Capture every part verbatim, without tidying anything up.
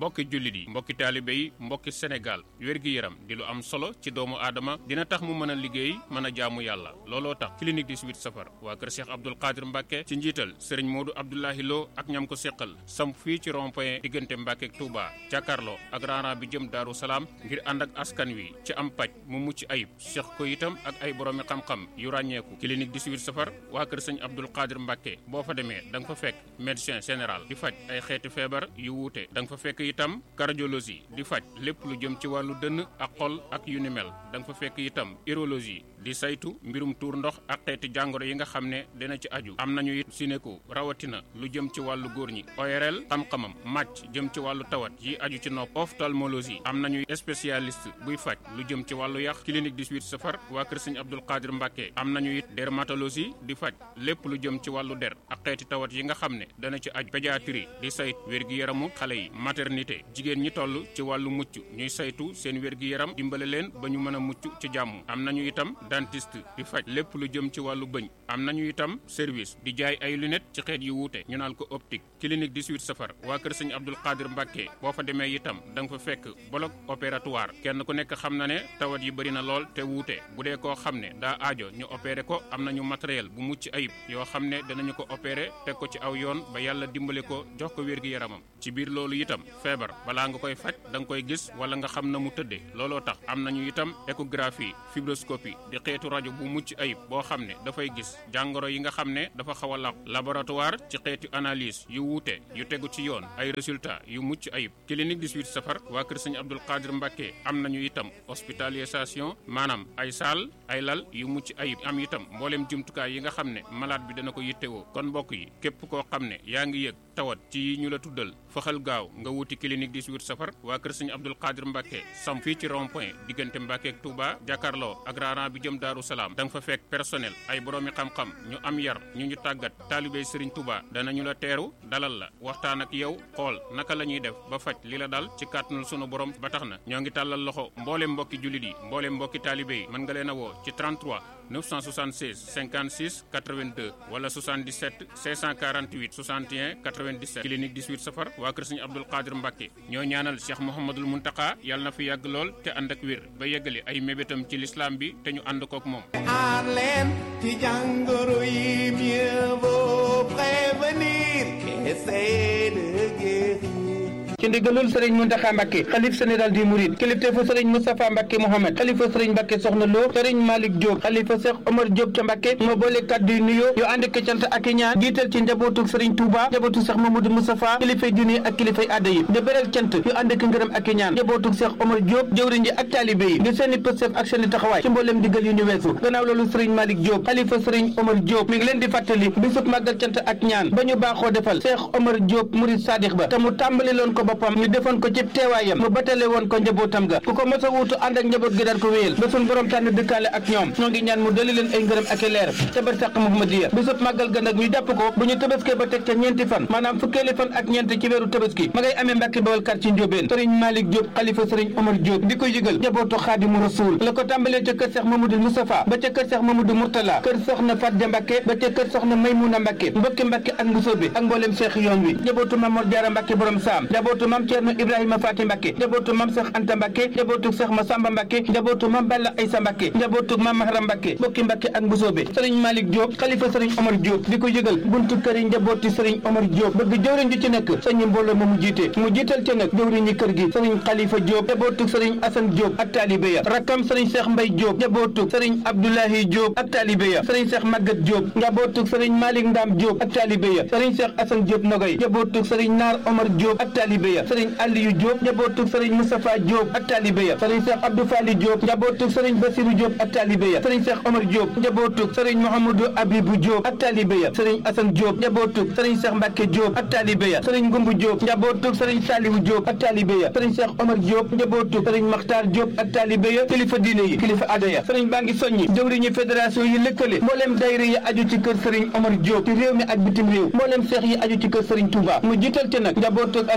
mbokki jullit yi mbokki taalibe yi mbokki Sénégal wér-gi-yaram di lu am solo ci doomu aadama dina tax mu mën a liggéey mën a jaamu yàlla looloo tax clinique dix-huit safar waa kër Cheikh Abdoul Qadir Mbacke ci njiital Serigne Modou Abdoulahi Lo ak ñam ko seqal samp fii ci rond-point diggante Mbacke ak Touba jàkkaarloo ak raana bi jëm Daaru Salaam ngir ànd ak askan wi ci am paj mu mucc ayib seq ko itam ak ay boroomi xam-xam yu ràññeeku clinique dix-huit safar waa kër Serigne Abdoul Qadir Mbacke boo fa demee da nga fa fekk médecin général di faj ay xeeti feebar yu wuute da nga fa fekk itam cardiologie di faj lépp lu jëm ci wàllu dënn ak xol ak yu ni mel da nga fa fekk itam urologie di saytu mbirum tuur ndox ak xeeti jàngoro yi nga xam ne dina ci aju am nañu it sinéko rawatina lu jëm ci wàllu góor ñi O R L xam-xamam màcc jëm ci wàllu tawat yi aju ci nopp ophtalmologie am nañu spécialiste buy faj lu jëm ci wàllu yàq clinique dix-huit safar waa kër Serigne Abdoul Qadir Mbacke am nañu it dermatologie di faj lépp lu jëm ci wàllu der ak xeeti tawat yi nga xam ne dana ci aju pédiatrie di saytu wér-gi-yaramu xale yi maternité jigéen ñi toll ci wàllu mucc ñuy saytu seen wér-gi-yaram dimbale leen ba ñu mën a mucc ci jàmm am nañu itam dentiste di faj lépp lu jëm ci wàllu bëñ am nañu itam service di jaay ay lunettes ci xeet yu wuute ñu naan ko optique clinique dix-huit safar waa kër Serigne Abdoul Qadir Mbacke boo fa demee itam da nga fa fekk bloc opératoire kenn ku nekk xam na ne tawat yi bëri na lool te wuute bu dee koo xam ne daa aajo ñu opéré ko am nañu matériel bu mucc ayib yoo xam ne danañu ko opéré teg ko ci aw yoon ba yàlla dimbale ko jox ko wér-gi-yaramam ci biir loolu itam feebar balaa nga koy faj da nga koy gis wala nga xam na mu tëddee looloo tax am nañu itam échographie fibroscopie di xeetu rajo bu mucc ayib boo xam ne dafay gis jàngoro yi nga xam ne dafa xaw a làqu laboratoire ci xeetu analyse yu wuute yu tegu ci yoon ay résultats yu mucc ayib clinique dix-huit safar waa kër Serigne Abdoul Qadir Mbacke am nañu itam hospitalisation maanaam ay saal ay lal yu mucc ayib am itam mbooleem jumtukaay yi nga xam ne malade bi dana ko yittewoo kon mbokk yi képp koo xam ne yaa ngi yëg tawat ci ñu la tuddal faxal gaaw nga wuti clinique dix-huit safar waa kër Serigne Abdoul Qadir Mbacke sam fii ci rond point diggante Mbacke ak Touba jàkkaarloo ak raana bi jëm Daaru Salaam da nga fa fekk personnel ay boroomi xam-xam ñu am yar ñu ñu tàggat taalibey Serigne Touba danañu la teeru dalal la waxtaan ak yow xool naka la ñuy def ba faj li la dal ci kàttanul sunu borom ba tax na ñoo ngi tàllal loxo mboolem mbokki jullit yi mboolem mbokki taalibe yi mën nga leen a woo ci trente-trois neuf cent soixante-seize cinquante-six quatre-vingt-deux wala soixante-dix-sept cinq cent quarante-huit soixante et un quatre-vingt-dix-sept clinique dix-huit safar waa kër Serigne Abdoul Qadir Mbacke ñoo ñaanal Cheikh Mouhamadoul Mountakha yàlla na fi yàgg lool te ànd ak wér ba yeggali ay mébétam ci l'islam bi te ñu ànd kook moom. aar leen ci jàngoro yi mieux vaut prévenir qu'essayer de guérir. ci ndigalul Serigne Mountakha Mbacke xalif général di Mouride kilifteefu Serigne Moustapha Mbacke Mohamed xalifa Serigne Mbacke Soxna Lo Serigne Malick Diop xalifa Cheikh Omar Diop ca Mbacke moo boole kàddu yu nuyoo yu ànd ak cant ak i ñaan jiital ci njabootu Serigne Touba njabootu Cheikh Mamadou Moustapha kilifay diine ak kilifay aada yi di beral cant yu ànd ak ngërëm ak i ñaan njabootu Cheikh Omar Diop jëwriñ ji ak taalibe yi di seeni pëstef ak seeni taxawaay ci mbooleem digal yu ñu weesu gannaaw loolu Serigne Malick Diop xalifa Serigne Omar Diop mi ngi leen di fàttali bisub màggal cant ak ñaan ba ñu baaxoo defal Cheikh Omar Diop Mouride Sadikh ba te mu tàmbali loon ko boppam ñu defoon ko ci teewaayam mu batale woon ko njabootam ga ku ko mos a wuutu ànd ak njaboot gi daan ko wéyal ba suñ borom tànn dëkkaale ak ñoom ñoo ngi ñaan mu dali leen ay ngërëm ak i leer ca barsàq Muhammadiya bisub màggal ga nag ñu jàpp ko bu ñu tabaskee ba teg ca ñeenti fan maanaam fukkeeli fan ak ñeent ci weeru tabaski ma ngay amee Mbàkke Bawol quartier Ndiobène Serigne Malick Diop xalifa Serigne Omar Diop di ko yëgal njabootu Xaadimu Rasuul la ko tàmbalee ca kër Cheikh Mamadou Moustapha ba ca kër Cheikh Mamadou Mourtala kër soxna Fatja Mbàkke ba ca kër soxna Maymuna Mbàkke mbokki Mbàkke ak Mbusoobe ak mbooleem Cheikh yoon wi njabootu Mame Mor Diarra Mbàkke borom saam njabootu Mame Thierno Ibrahima Faty Mbacke njabootu Mame Cheikh Anta Mbacke njabootu Cheikh Massamba Mbacke njabootu Mame Balla Aïssa Mbacke njabootu Mame Mahram Mbacke bokki Mbacke ak Mbusoobe Serigne Malick Diop xalifa Serigne Omar Diop di ko yëgal buntu kër yi njabooti Serigne Omar Diop bëgg jëwriñ ju ci nekk sañu mbooloo ma mu jiite mu jiital ca nag jëwriñ ñi kër gi Serigne Khalifa Diop njabootu Serigne Assane Diop ak taalibe ya rakkam Serigne Cheikh Mbaye Diop njabootu Serigne Abdoulahi Diop ak taalibe ya Serigne Cheikh Maguette Diop njabootu Serigne Malick Ndam Diop ak taalibe ya Serigne Cheikh Assane Diop Nogoy njabootu Serigne Nar Omar Diop ak taalibe ya Serigne Aliou Diop njabootu Serigne Moustapha Diop ak taalibe ya Serigne Cheikh Abdou Fali Diop njabootu Serigne Bassirou Diop ak taalibe ya Serigne Cheikh Omar Diop njabootu Serigne Mouhamadou Abibou Diop ak taalibe ya Serigne Assane Diop njabootu Serigne Cheikh Mbacke Diop ak taalibe ya Serigne Goumbu Diop njabootu Serigne Saliou Diop ak taalibe ya Serigne Cheikh Omar Diop njabootu Serigne Makhtar Diop ak taalibe ya kilifa diine yi kilifa aada ya Serigne baa ngi soññi jëwriñu fédération yi lëkkale mbooleem dayre yi aju ci kër Serigne Omar Diop ci réew mi ak bitim réew mbooleem seex yi aju ci kër Serigne Touba mu jiital te nag njabootu Alhaji Mbacke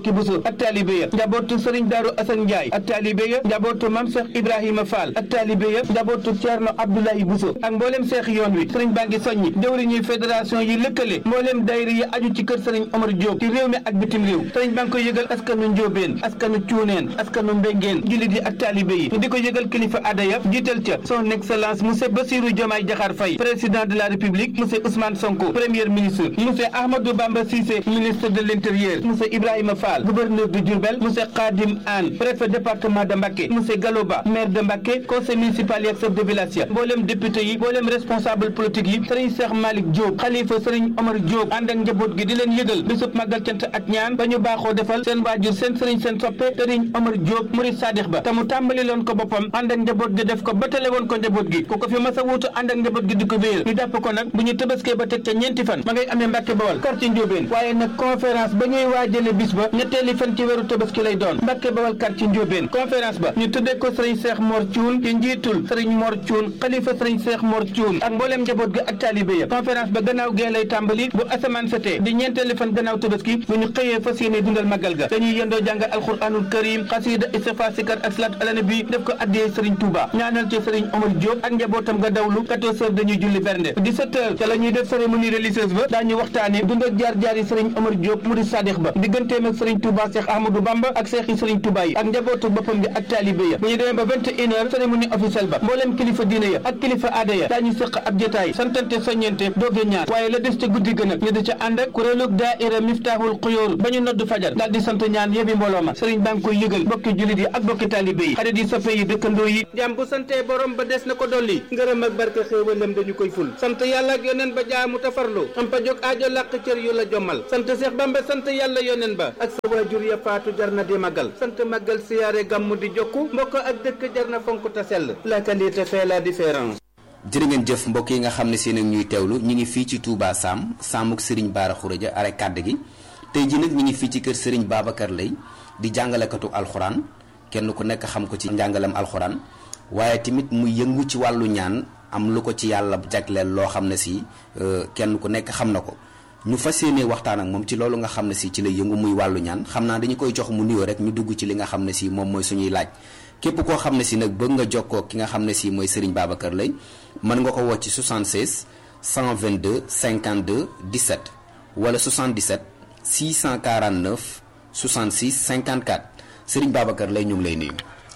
Mbacke Bousso ak taalibe ya njabootu Serigne Darou Assane Ndiaye ak taalibe ya njabootu Mame Cheikh Ibrahima Fall ak taalibe ya njabootu Thierno Abdoulaye Bousso ak mboolem seex yoon wi Serigne baa ngi soññi jëwriñuy fédération yi lëkkale mboolem daayira yi aju ci kër Serigne Omar Diop ci réew mi ak bitim réew Serigne baa ngi koy yëgal askanu Njóobeen askanu Cuuneen askanu Mbengeen jullit yi ak taalibe yi di ko yëgal kilifa aada ya jiital ca son excellence monsieur Bassirou Diomaye Diakhar Faye président de la République monsieur Ousmane Sonko premier ministre monsieur Ahmadou Bamba Cissé ministre de l'Intérieur monsieur Ibrahima Fall gouverneur de Diourbel monsieur Khadim Anne préfet département de Mbacké monsieur Galoba maire de Mbacké conseil municipal yi ak chef de village ya mboolem député yi mboolem responsable politique yi Serigne Cheikh Malick Diop xalifa Serigne Omar Diop ànd ak njaboot gi di leen yëgal bisub màggal cant ak ñaan ba ñu baaxoo defal seen waajur seen Serigne seen soppe Serigne Omar Diop murid sadix ba te mu tàmbali loon ko boppam ànd ak njaboot gi def ko ba tale woon ko njaboot gi ku ko fi mas a wuutu ànd ak njaboot gi di ko wéer ñu dàpp ko nag bu ñu tëbaskee ba teg ca ñeenti fan ma ngay amee Mbacké Bawal quartier Ndiobène waaye nag conférence ba ñuy waajale bis ba ñetteeli fan ci weeru tëbaski lay doon Mbacké Bawal quartier Ndiobène conférence ba ñu tuddee ko Serigne Cheikh Mor Thioune ci njiitul Serigne Mor Thioune xalifa Serigne Cheikh Mor Thioune ak mbooleem njaboot gi ak taalibe ya conférence ba gannaaw gee lay tàmbali bu asamaan setee di ñeenteeli fan gannaaw tëbaski bu ñu xëyee fas yéene dundal màggal ga dañuy yendoo jàngal alxuraanul karim xasida istighfar sikar ak salaatu ala nabi def ko addiyee Serigne Touba ñaanal ci Serigne Omar Diop ak njabootam nga dawlu quatorze heures dañuy julli bernde dix-sept heures ca la ñuy def cérémonie religieuse ba daañu waxtaane dund ak jaar-jaar yi Serigne Omar Diop murid sadix ba digganteem ak Serigne Touba Cheikh Ahmadou Bamba ak Cheikh yi Serigne Touba yi ak njabootu boppam gi ak taalibe ya bu ñu demee ba vingt et une heures cérémonie officielle ba mbooleem kilifa diine ya ak kilifa aada ya daañu sëq ab jotaay santante soññente dooge ñaar waaye la des ca guddi gën a ñu di ca ànd ak kuréelug daaira Miftahul Xuyóor ba ñu nodd fajar daal di sant ñaan yebi mbooloo ma Serigne baa ngi koy yëgal bokki jullit yi ak bokki taalibe yi xarit yi soppe yi dëkkandoo yi jàmm bu santee borom ba des na ko dolli ngërëm ak barke xéewalam dañu koy ful sant yàlla ak yoneen ba jaamu tafarlu am pa jóg aajo làq cër yu la jommal sant Seex Bamba sant yàlla yoneen ba ak sa waajur ya faatu jar na di màggal sant màggal siyaare gàmmu di jokku mbokk ak dëkk jar na fonk ta sell la qualité fait la différence. jërë ngeen jëf mbokk yi nga xam ne seen ak ñuy teewlu ñu ngi fii ci Touba Sam Samuk Serigne Bara Khourédia are kàdd gi tey ji nag ñu ngi fii ci kër Serigne Babacar Lay di jàngalekatu alxuraan kenn ku nekk xam ko ci njàngalem alxuraan waaye tamit mu yëngu ci wàllu ñaan am lu ko ci yàlla jagleel loo xam ne si kenn ku nekk xam na ko ñu fas yéene waxtaan ak moom ci loolu nga xam ne si ci la yëngu muy wàllu ñaan xam naa dañu koy jox mu nuyoo rek ñu dugg ci li nga xam ne si moom mooy suñuy laaj képp koo xam ne si nag bëgg nga jokkoo ki nga xam ne si mooy Serigne Babacar Lay mën nga ko woo ci soixante-seize cent vingt-deux cinquante-deux dix-sept wala soixante-dix-sept six cent quarante-neuf soixante-six cinquante-quatre Serigne Babacar Lay ñu ngi lay nuyu.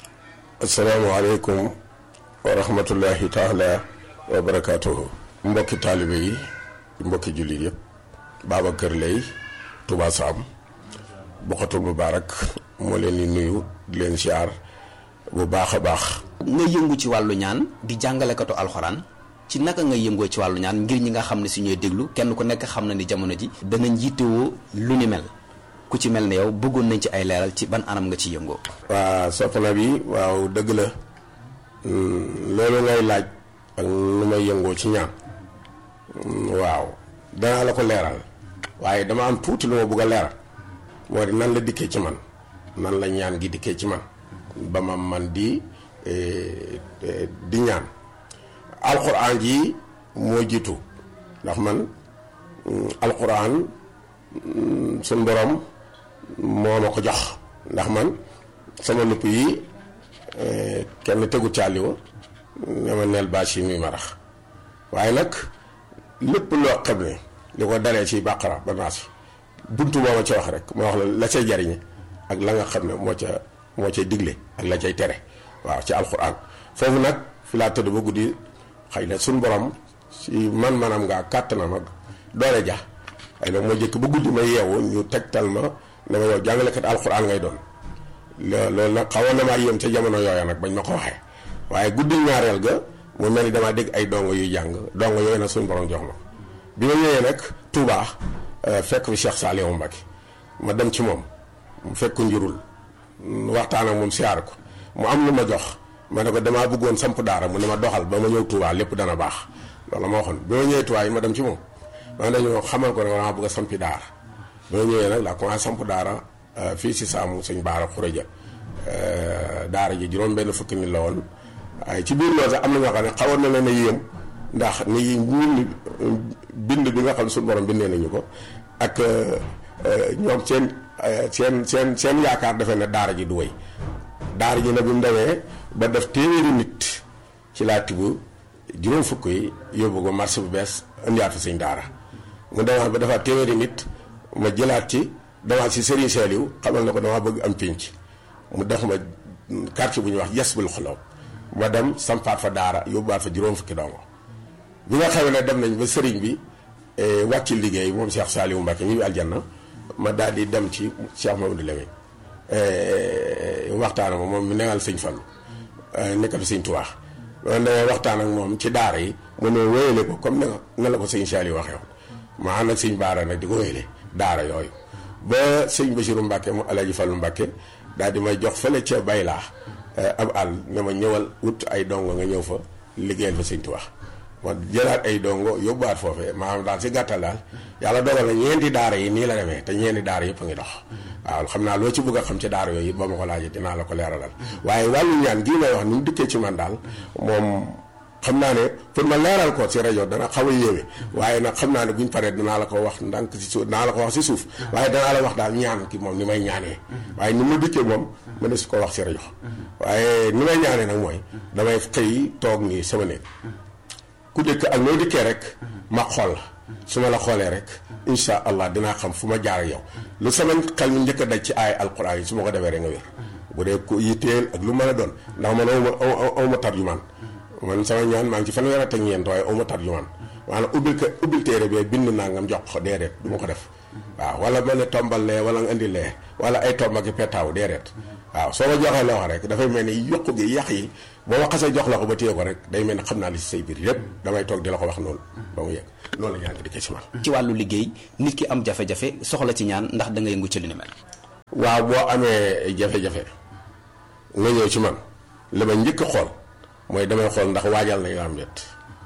asalaamaaleykum wa rahmatullahi taala wa barakaatuhu. mbokki taalibe yi mbokki jullit yëpp Babacar Lay Touba Sam Bokhatul Moubarak moo leen di nuyu di leen siyaar bu baax a baax. nga yëngu ci wàllu ñaan di jàngalekatu alxuraan ci naka nga yëngoo ci wàllu ñaan ngir ñi nga xam ne si ñooy déglu kenn ku nekk xam na ni jamono ji danañ yittewoo lu ni mel ku ci mel ne yow bëggoon nañ ci ay leeral ci ban anam nga ci yëngoo. waa soppana bi waaw dëgg la loolu ngay laaj ak nu may yëngoo ci ñaan waaw danaa la ko leeral waaye dama am tuuti lu ma bëgg a leeral moo di nan la dikkee ci man nan la ñaan gi dikkee ci man ba ma man di di ñaan alxuraan ji moo jiitu ndax man alxuraan suñ borom moo ma ko jox ndax man sama nupp yi kenn tegu caaliwo ne ma neel bâche yi muy marax waaye nag lépp loo xam ne li ko daree ci bàqara ba naasi buntu boo ma ca wax rek ma wax la la cay jariñe ak la nga xam ne moo ca moo cay digle ak la cay tere waaw ci alxuraan foofu nag fi laa tëdd ba guddi xëy na suñ borom si man manam ngaa kàttanam ak doole ja xëy na moo jëkk ba guddi ma yeewu ñu tegtal ma ne ma yow jàngalekat alxuraan ngay doon loolu nag xawoon na maa yéem ca jamono yooya nag bañ ma ko waxee waaye guddi ñaareel ga mu mel ni damaa dégg ay dongo yuy jàng dongo yooyu nag suñ borom jox ma bi ma ñëwee nag Touba fekk fi Cheikh Saliou Mbacké ma dem ci moom mu fekk njurul waxtaan ak moom siyaar ko mu am lu ma jox ma ne ko damaa bëggoon samp daara mu ne ma doxal ba ma ñëw Touba lépp dana baax loolu ma waxoon bi ma ñëwee Touba yi ma dem ci moom ma dañoo xamal ko ne damaa bëgg a sampi daara bi ma ñëwee nag laa commencé samp daara fii si Saamu Sëñ Bara Khourédia daara ji juróom benn fukki nit la woon waaye ci biir loolu sax am na ñoo xam ne xawoon na leen a yéem ndax ni ñun bind bi nga xam ne suñu borom bindee nañu ko ak ñoom seen seen seen seen yaakaar defe ne daara ji du wéy daara ji nag bi mu demee ba def téeméeri nit ci laa tibb juróom fukk yi yóbbu ko marché bu bees indiwaat fa sëñ daara mu demaat ba defaat téeméeri nit ma jëlaat ci demaat si Serigne Saliou xamal na ko damaa bëgg am pénc mu def ma quartier bu ñuy wax yes bul xoloo ma dem sampaat fa daara yóbbuwaat fa juróom fukki dongo bi nga xam ne dem nañ ba sëriñ bi wàcc liggéey moom Cheikh Saliou Mbacké ñu ngi aljanna ma daal di dem ci Cheikh Mamadou Lamine waxtaan ak moom mi negal sëñ Fallu nekkal sëñ Tuubaa man damay waxtaan ak moom ci daara yi mu ne wéyale ko comme na la ko sëñ Saliou waxee woon ma ànd ak sëñ Baara nag di ko wéyale daara yooyu ba sëñ Bassirou Mbacké mu Alaaji Fallu Mbacké daal di may jox fële ca Baylaa ab àll ne ma ñëwal wut ay dongo nga ñëw fa liggéeyal fa sëñ Tuubaa ma jëlaat ay dongo yóbbuwaat foofee maanaam daal si gàttal daal yàlla dogal na ñeenti daara yi nii la demee te ñeenti daara yëpp a ngi dox waaw xam naa loo ci bëgg a xam ci daara yooyu it ba ma ko laajee dinaa la ko leeralal waaye wàllu ñaan gii may wax ni mu dikkee ci man daal moom xam naa ne pour ma leeral ko ci rajo dana xaw a yéeme waaye nag xam naa ne buñ paree dinaa la ko wax ndànk si suuf dinaa la ko wax si suuf waaye danaa la wax daal ñaan ki moom ni may ñaanee waaye ni ma dikkee moom ma ne su ko wax si rajo waaye ni may ñaanee nag mooy damay xëy toog nii sama néeg ku dëkk ak noo dikkee rek ma xool su ma la xoolee rek insha allah dinaa xam fu ma jaar ak yow lu sama xel mi njëkk a daj ci ay alquran yi su ma ko defee rek nga wér bu dee ku yitteel ak lu mën a doon ndax man aw ma aw ma tarjumaan man sama ñaan maa ngi ci fanweer ak ñeent waaye aw ma tarjumaan maanaam ubbil ko ubbil téere bee bind naa ngam jox ko déedéet du ma ko def waaw wala mel ne tombal lee wala nga indi lee wala ay tomb ak petaaw déedéet waaw soo ma joxee loo rek dafay mel ni yokku gi yàq yi boo ma xasee jox la ko ba téye ko rek day mel ni xam naa li si say biir yépp damay toog di la ko wax noonu ba mu yegg noonu la ñaan gi dikkee ci man. ci wàllu liggéey nit ki am jafe-jafe soxla ci ñaan ndax da nga yëngu ci li ni mel. waaw boo amee jafe-jafe nga ñëw ci man li ma njëkk a xool mooy damay xool ndax waajal nañ la am déet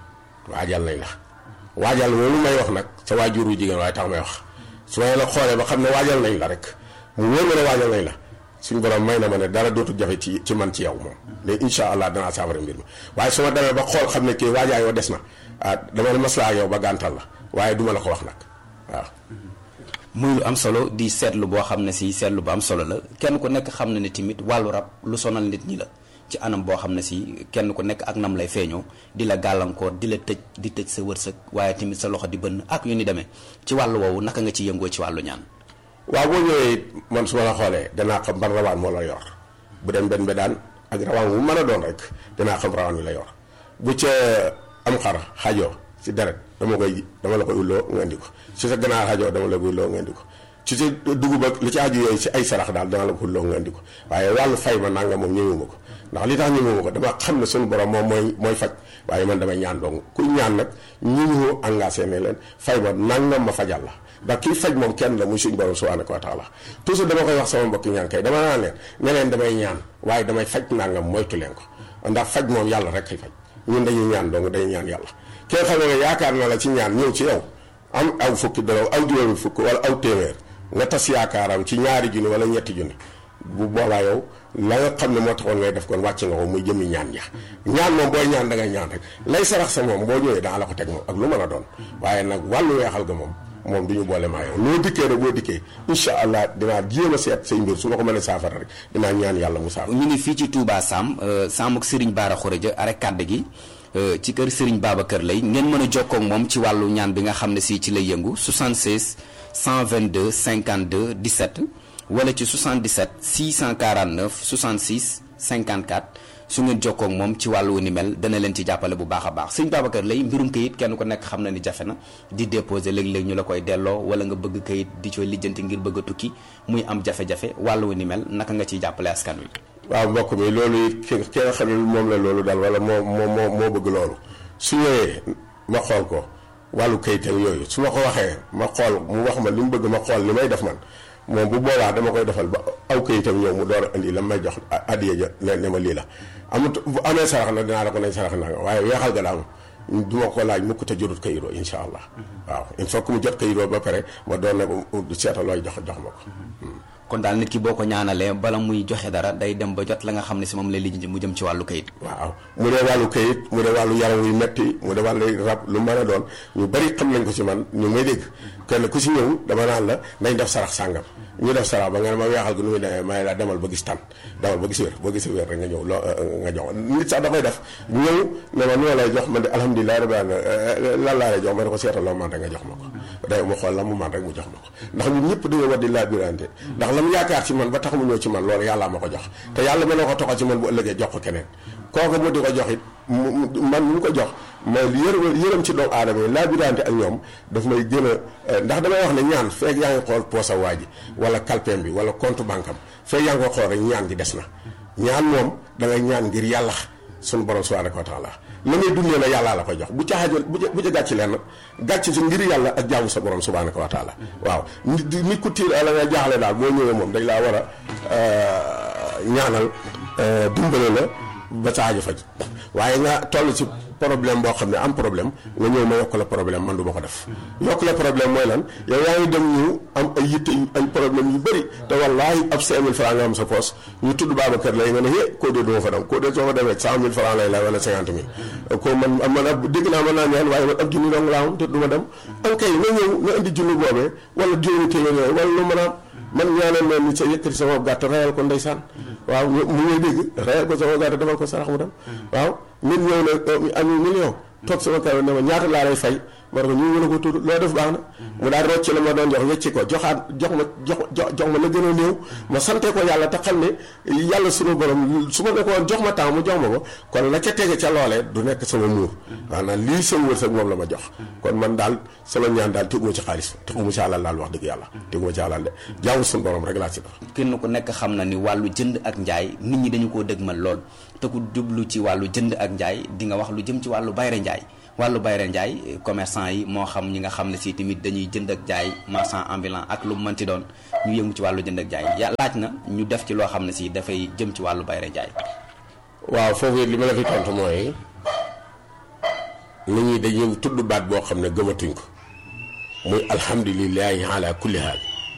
waajal nañ la waajal loolu may wax nag sa waajur wu jigéen waaye tax may wax su ma la xoolee ba xam ne waajal nañ la rek mu wóor ma ne waajal nañ la suñu borom may na ma ne dara dootul jafe ci ci man ci yow moom mais incha allah danaa saafara mbir mi waaye su ma demee ba xool xam ne kii waajaa yoo des na ah dama maslaa yow ba gàntal la waaye duma la ko wax nag waaw. muy lu am solo di seetlu boo xam ne si seetlu bu am solo la kenn ku nekk xam na ne tamit wàllu rab lu sonal nit ñi la ci anam boo xam ne si kenn ku nekk ak nam lay feeñoo di la gàllankoor di la tëj di tëj sa wërsëg waaye tamit sa loxo di bënn ak yu ni demee ci wàllu woowu naka nga ci yëngoo ci wàllu ñaan. waaw boo ñëwee man su ma la xoolee danaa xam ban rawaan moo la yor bu dem benn ba daan ak rawaan bu mën a doon rek danaa xam rawaan wi la yor bu ca am xar xajoo si deret dama koy dama la koy ulloo nga indi ko si sa ganaar xajoo dama la koy ulloo nga indi ko ci sa dugub ak li ci aju yooyu si ay sarax daal dana la ko ulloo nga indi ko waaye wàllu fay ma nanga moom ñëwuma ko ndax li tax ñëwuma ko dama xam ne suñu borom moom mooy mooy faj waaye man damay ñaan dong ku ñaan nag ñi ñu engagé ne leen fay ma nangam ma fajal la ndax kii faj moom kenn la muy suñu borom subhanahu wa taala toujours dama koy wax sama mbokki ñaan kay dama naan leen ne leen damay ñaan waaye damay faj nangam moytu leen ko ndax faj moom yàlla rek kay faj ñun dañuy ñaan dong dañuy ñaan yàlla kee xam ne yaakaar na la ci ñaan ñëw ci yow am aw fukki daraw aw juróomi fukk wala aw téeméer nga tas yaakaaram ci ñaari junni wala ñetti junni bu boobaa yow la nga xam ne moo taxoon ngay def kon wàcc nga ko muy jëmmi ñaan ya ñaan moom booy ñaan da ngay ñaan rek lay sarax sa moom boo ñëwee daa la ko teg moom ak lu mën a doon waaye nag wàllu weexal ga moom moom du ñu boole maa yow loo dikkee rek boo dikkee incha allah dinaa jéem a seet say mbir su ma ko mënee saafara rek dinaa ñaan yàlla mu saafara. ñu ngi fii ci Touba Sam Sam ak Serigne Bara Khourédia arrêt kàdd gi ci kër Serigne Babacar Lay ngeen mën a jokkoo ak moom ci wàllu ñaan bi nga xam ne si ci lay yëngu soixante-seize cent vingt-deux cinquante-deux dix-sept wala ci soixante-dix-sept six cent quarante-neuf soixante-six cinquante-quatre su ngeen jokkoo ak moom ci wàllu ni mel dana leen ci jàppale bu baax a baax sëñ Babacar Lay mbirum kayit kenn ku nekk xam na ni jafe na di déposé léeg-léeg ñu la koy delloo wala nga bëgg kayit di cooy lijjanti ngir bëgg a tukki muy am jafe-jafe wàllu ni mel naka nga ciy jàppale askan wi. waaw mbokk mi loolu it ki ki nga xam ne moom la loolu daal wala moo moo moo moo bëgg loolu su ñëwee ma xool ko wàllu kayitam yooyu su ma ko waxee ma xool mu wax ma li mu bëgg ma xool li may def man moom bu boobaa dama koy defal ba aw kayitam ñëw mu door a indi la may jox addiya ja ne ne ma lii la amut bu amee sarax na dinaa la ko nañ sarax naa waaye weexal ga daal du ma ko laaj mukk te jotut kayitoo insha allah waaw il faut que mu jot kayitoo ba pare ma doon ne ko seeta looy jox jox ma ko. kon daal nit ki boo ko ñaanalee bala muy joxe dara day dem ba jot la nga xam ne si moom lay lijjanti mu jëm ci wàllu kayit. waaw mu dee wàllu kayit mu dee wàllu yaram wu metti mu dee wàllu rab lu mën a doon ñu bari xam nañ ko ci man ñu may dégg kenn ku ci ñëw dama naan la nañ def sarax sàngam ñu def sarax ba nga ne ma weexal gi nu muy demee may la demal ba gis tan demal ba gis wér boo gis wér rek nga ñëw loo nga jox nit sax da koy def bu ñëw ne ma noo lay jox man de alhamdulilah rabbil alamin lan laa lay jox ma ne ko seetal loo man rek nga jox ma ko day mu xool la mu man rek mu jox ma ko ndax ñun ñëpp dañoo war di laabirante ndax la mu yaakaar ci man ba tax mu ñëw ci man loolu yàllaa ma ko jox te yàlla mën na ko toxal ci man bu ëllëgee jox ko keneen kooku mu di ko jox it man mu ko jox mais yërëm yërëm ci doomu aadama yi laabirante ak ñoom daf may gën a ndax damay wax ne ñaan feeg yaa ngi xool poosa waa ji wala kalpeem bi wala compte banque am feeg yaa ngi ko xool rek ñaan gi des na ñaan moom da ngay ñaan ngir yàlla sunu borom subhanahu wa taala la ngay dundee la yàllaa la koy jox bu ca xaajal bu ca bu ca gàcc leen gàcc si ngir yàlla ak jaamu sa borom subhanahu wa taala waaw nit nit ku tiir la nga jaaxle daal boo ñëwee moom dañ laa war a ñaanal dimbale la ba sa aajo faj waaye nga toll ci problème boo xam ne am problème nga ñëw ma yokk la problème man du ma ko def yokk la problème mooy lan yow yaa ngi dem ñu am ay yitte ay problème yu bëri te wallaahi ab cinq mille francs nga am sa poos ñu tudd Babacar lay nga ne hé koo dee duma fa dem koo dee soo fa demee cent mille francs lay lay wala cinquante mille ko man man ab dégg naa mën naa ñaan waaye man ab junni dong laa am te du ma dem am kay nga ñëw nga indi junni boobee wala juróomi téeméer yooyu wala lu mën a am man ñaanal ma ni sa yëkkati sama gàtt rayal ko ndeysaan waaw mu ngay dégg rayal ko sama gàtt defal ko sarax mu dem waaw nit ñëw na am million toog sama kaw ne ma ñaata laa lay fay ma ne ko ñu mën a ko tudd loo def baax na mu daal rocc la ma doon jox wecci ko joxaat jox ma jox jox ma la gën a néew ma sante ko yàlla te xam ne yàlla sunu borom su ma ne ko woon jox ma temps mu jox ma ko kon la ca tege ca loolee du nekk sama muur maanaam lii sama wërsëg moom la ma jox kon man daal sama ñaan daal teguma ci xaalis teguma ci alal daal wax dëgg yàlla teguma ci alal de jaamu sunu borom rek laa ci def. kenn ku nekk xam na ni wàllu jënd ak njaay nit ñi dañu koo dëgmal lool te ku jublu ci wàllu jënd ak njaay di nga wax lu jëm ci wàllu bayre njaay wàllu bayre njaay commerçant yi moo xam ñi nga xam ne si tamit dañuy jënd ak jaay marchand ambulant ak lu mu mënti doon ñu yëngu ci wàllu jënd ak jaay ya laaj na ñu def ci loo xam ne si dafay jëm ci wàllu bayre njaay. waaw foofu li ma la fi tontu mooy nit ñi dañuy tudd baat boo xam ne gëmatuñ ko muy alhamdulilahi ala kulli haal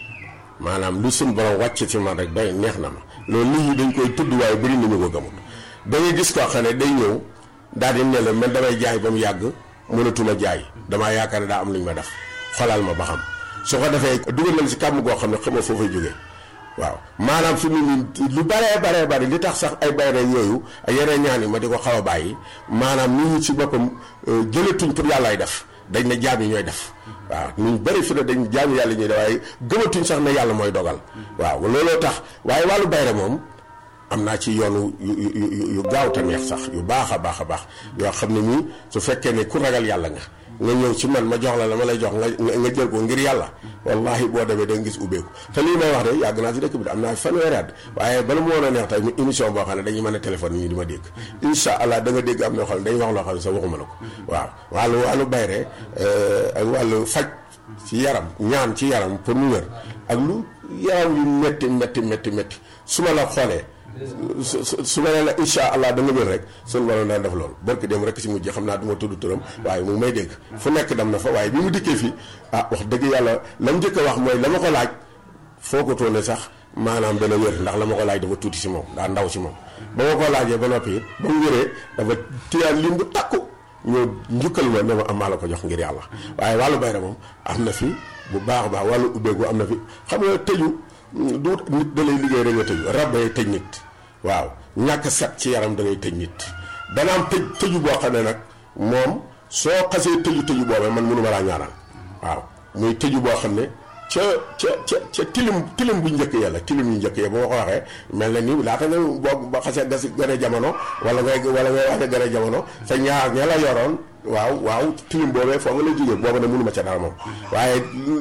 maanaam lu suñ borom wàcc ci man rek doy neex na ma loolu nit ñi dañ koy tudd waaye bëri nañu ko gëmut da ngay gis koo xam ne day ñëw daal di ne la man damay jaay ba mu yàgg mënatuma jaay damaa yaakaar ne daa am lu ñu ma def xolal ma ba xam su ko defee dugal nañ si kàmm goo xam ne xamoo foo fay jógee waaw maanaam fi mu ne lu baree baree bari li tax sax ay bayre yooyu ak yeneen ñaan yi ma di ko xaw a bàyyi maanaam nit ñi si boppam jëlatuñ pour yàllaay def dañ ne jaam yi ñooy def waaw ñu bëri fi ne dañ jaam yàlla ñuy def waaye gëmatuñ sax ne yàlla mooy dogal waaw looloo tax waaye wàllu bayre moom am naa ci yoonu yu yu yu gaaw te neex sax yu baax a baax a baax yoo xam ne nii su fekkee ne ku ragal yàlla nga nga ñëw ci man ma jox la la ma lay jox nga nga jël ko ngir yàlla wallahi boo demee da nga gis ubbeeku te lii may wax de yàgg naa ci dëkk bi de am naa fanweeri at waaye bala mu woon a neex tey mu émission boo xam ne dañuy mën a téléphone ñu di ma dégg incha allah da nga dégg am na xam ne dañuy wax loo xam ne sax waxuma la ko waaw wàllu wàllu bayre ak wàllu faj ci yaram ñaan ci yaram pour mu wér ak lu yaram yu métti métti métti métti su ma la xoolee su su su ma nee la incha allah da nga wér rek suñu borom daan def loolu barki dem rek si mujj xam naa du ma tudd turam waaye mu may dégg fu nekk dem na fa waaye bi mu dikkee fii ah wax dëgg yàlla la mu njëkk a wax mooy la ma ko laaj foo ko toone sax maanaam dana wér ndax la ma ko laaj dafa tuuti si moom daa ndaw si moom ba ma ko laajee ba noppi it ba mu wéree dafa tiyaan lim bu takku ñëw njukkal ma ne ma am maa la ko jox ngir yàlla waaye wàllu bayra moom am na fi bu baax a baax wàllu ubbeeku am na fi xam nga tëju du nit da lay liggéey rek nga tëju rab day tëj nit waaw ñàkk set ci yaram da ngay tëj nit dana am tëj tëju boo xam ne nag moom soo xasee tëju tëju boobee man mënu ma laa ñaanal waaw muy tëju boo xam ne ca ca ca ca tilim tilim bu njëkk yàlla tilim yu njëkk ya ba ma ko waxee mel na ni laata nga boo ba xasee gas gën a jamono wala ngay wala ngay wax gën a jamono sa ñaar ña la yoroon waaw waaw tilim boobee foo nga lay jógee boobu ne mënu ma ca dara moom waaye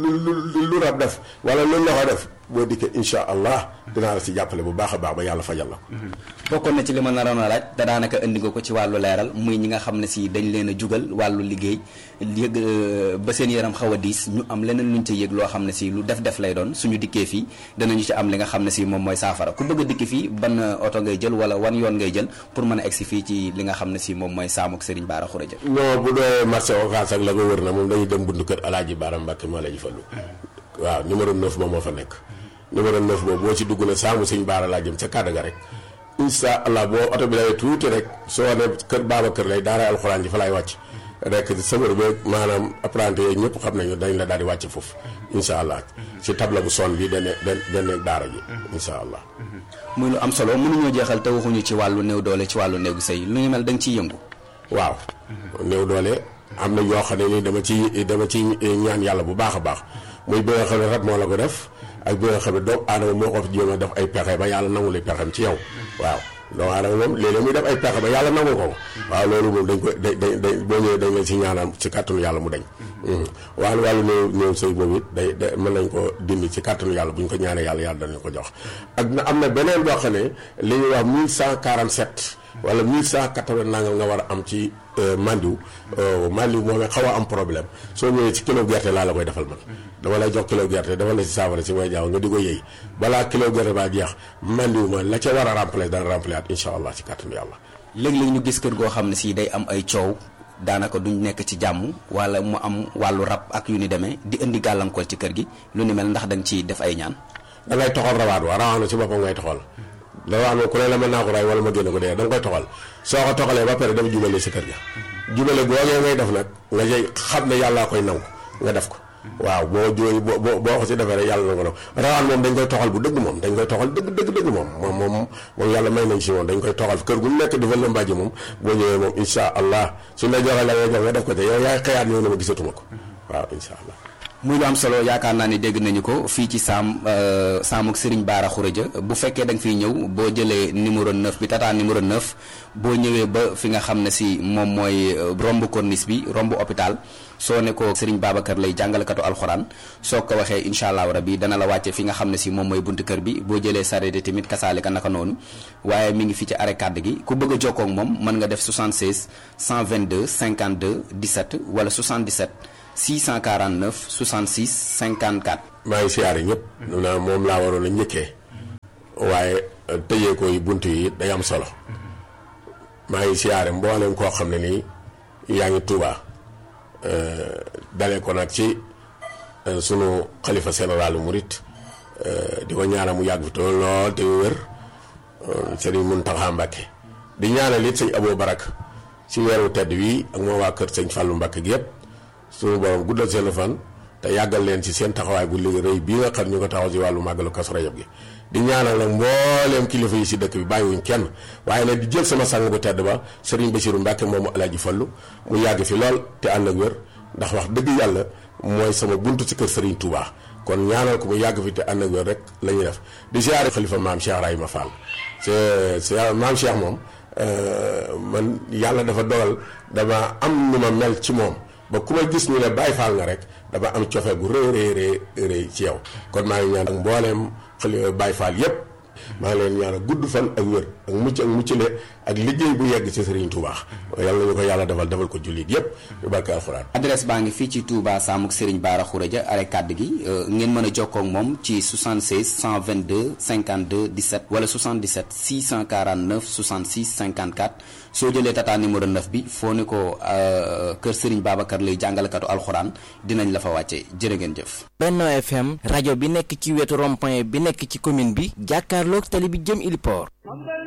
lu lu rab def wala lu loxo def boo dikkee incha allah dinaa la si jàppale bu baax a baax ba yàlla fajal la ko. bokkoon na ci li ma naroon a laaj te daanaka indi nga ko ci wàllu leeral muy ñi nga xam ne si dañ leen a jugal wàllu liggéey yëg ba seen yaram xaw a diis ñu am leneen luñ ca yëg loo xam ne si lu def-def lay doon suñu dikkee fii danañu ci am li nga xam ne si moom mooy saafara ku bëgg a dikki fii ban oto ngay jël wala wan yoon ngay jël pour mën a egsi fii ci li nga xam ne si moom mooy Saamuk Serigne Bara Khourédia. non bu dee marché Ocass ak la ko wër na moom dañuy dem buntu kër Alaaji Bara Mbàkke moo la ji fallu waaw numéro neuf moom moo fa nekk numéro neuf boobu boo ci dugg na saamu sëñ Baara laa jëm ca kàddu ga rek incha allah boo oto bi lay tuuti rek soo ne kër Babacar Lay daara alxuraan ji fa lay wàcc rek sëmër beeg maanaam apprenti yooyu ñëpp xam nañu dañ la daal di wàcc foofu incha allah ci table bu son bi dana dana daara ji incha allah. muy lu am solo mënuñoo jeexal te waxuñu ci wàllu néew doole ci wàllu néegu sëy lu ñu mel da nga ciy yëngu. waaw néew doole am na yoo xam ne ni dama ci dama ci ñaan yàlla bu baax a baax muy bi nga xam ne rab moo la ko def ak bi nga xam ne doomu aadama moo ko fi jéem a def ay pexe ba yàlla nangu li pexem ci yow waaw. doomu aadama moom léeg-léeg muy def ay pexe ba yàlla nangu ko waaw loolu moom dañ koy dañ dañ boo ñëwee dañ la ci ñaanal ci kàttanu yàlla mu dañ waaw wàllu néew néew sëy boobu it day day mën nañ ko dindi ci kàttanu yàlla bu ñu ko ñaanee yàlla yàlla danañ ko jox ak na am na beneen boo xam ne li ñuy wax mille cent quarante sept wala mille cent quatre-vingts nangal nga war a am ci mandiw mandiw moom xaw a am problème soo ñëwee ci kilo gerte laa la koy defal man dama lay jox kilo gerte defal la ci saafara si may jaaw nga di ko yëy balaa kilo gerte baa jeex mandiw ma la ca war a remplacer dana remplacer at incha allah ci kàttanu yàlla. léeg-léeg ñu gis kër goo xam ne si day am ay coow daanaka duñ nekk ci jàmm wala mu am wàllu rab ak yu ni demee di indi gàllankoor ci kër gi lu ni mel ndax da nga ciy def ay ñaan. da ngay toxal rawaat wa rawaat ci boppam ngay toxal rawaat moom ku ne la mën naa ko ray wala ma génne ko dee da nga koy toxal soo ko toxalee ba pare dama jubale si kër ga jubale googee ngay def nag nga jëy xam ne yàllaa koy nangu nga def ko waaw boo jooy boo boo ko si defee rek yàlla na ko nangu rawaan moom dañ koy toxal bu dëgg moom dañ koy toxal dëgg dëgg dëgg moom moom moom moom yàlla may nañ si moom dañ koy toxal kër gu nekk dafa la mbàjji moom boo ñëwee moom insha allah suñ la joxee la ngay jox nga def ko te yow yaay xëyaat ñëw na ma gisatuma ko waaw insha allah. muy lu am solo yaakaar naa ni dégg nañu ko fii ci saam saamuk Serigne Bara Khourédia bu fekkee da nga fiy ñëw boo jëlee numéro neuf bi tata numéro neuf boo ñëwee ba fi nga xam ne si moom mooy romb corniche bi romb hôpital soo ne ko Serigne Babacar Lay jàngalekatu alxuraan soo ko waxee incha allah rabi dana la wàcce fi nga xam ne si moom mooy buntu kër bi boo jëlee sareet tamit kasaale ka naka noonu waaye mi ngi fi ci arrêt kàdd gi ku bëgg a jokkoo ak moom mën nga def soixante-seize cent vingt-deux cinquante-deux dix-sept wala soixante-dix-sept six cent quarante-neuf soixante-six cinquante-quatre. maa ngi siyaare ñëpp. naa moom laa waroon a njëkkee. waaye tëjee ko yi bunt yi day am solo. maa ngi siyaare mboolem koo xam ne nii yaa ngi Touba. dalee ko nag ci sunu xalifa général Mouride di ko ñaanal mu yàgg fi tool lool te wér Serigne Mountakha Mbacké di ñaanal it sëñ Abou Barak ci weeru tedd wi ak moo waa kër sëñ Fallou Mbacké gi yëpp. suñu borom guddal seen fan te yàggal leen ci seen taxawaay bu liggéey rëy bii nga xam ñu ko taxaw ci wàllu màggalu Kazu Rajab gi di ñaanal nag mbooleem kilifa yi si dëkk bi bàyyiwuñ kenn waaye nag di jël sama sang bu tedd ba Serigne Bassirou Mbacké moomu Alaaji Fallu mu yàgg fi lool te ànd ak wér ndax wax dëgg yàlla mooy sama buntu ci kër Serigne Touba kon ñaanal ko mu yàgg fi te ànd ak wér rek la ñuy def di ziare xalifa maam Cheikh Rahima Fall c'est maam Cheikh moom man yàlla dafa dogal dama am nu ma mel ci moom ba ku ma gis ñu ne Baay Faal nga rek dafa am cofeel gu rëy rëy rëy ci yow kon maa ngi ñaan ak mbooleem xale Baay Faal yépp maa ngi leen ñaan ak gudd fan ak wér ak mucc ak muccale ak liggéey bu yegg ci Serigne Touba yàlla nañu ko yàlla defal defal ko jullit yépp yu barke alxuraan. adresse baa ngi fii ci Touba Samuk Serigne Bara Khourédia arrêt kàdd gi ngeen mën a jokkoo ak moom ci soixante-seize cent vingt-deux cinquante-deux dix-sept wala soixante-dix-sept six cent quarante-neuf soixante-six cinquante-quatre soo jëlee tata numéro neuf bi foo ne ko kër Serigne Babacar Lay jàngalekatu alxuraan dinañ la fa wàcce jërë ngeen jëf. Benno F M rajo bi nekk ci wetu rond-point bi nekk ci commune bi jàkkaarloog tali bi jëm Ili Port.